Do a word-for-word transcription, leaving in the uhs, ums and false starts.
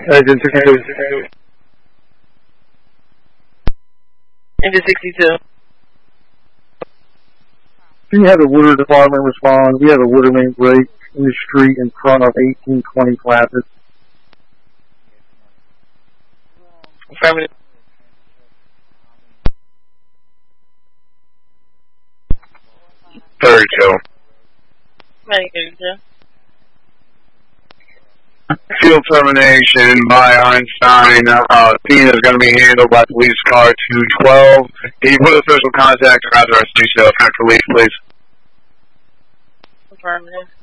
Engine sixty-two. Engine sixty-two. Can you have the water department respond? We have a water main break in the street in front of eighteen twenty Classic. Affirmative. thirty-two. thirty-two. Field termination by Einstein. Uh, scene is going to be handled by police car two twelve. Can you put official contact or address to yourself after police, please? Affirmative.